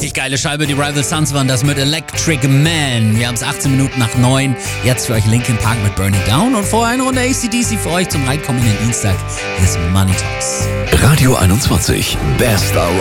Richtig geile Scheibe, die Rival Sons waren das mit Electric Man. Wir haben es 18 Minuten nach 9. Jetzt für euch Linkin Park mit Burning Down und vorher eine Runde AC/DC für euch zum reinkommenden Dienstag. Hier ist Money Talks. Radio 21, bester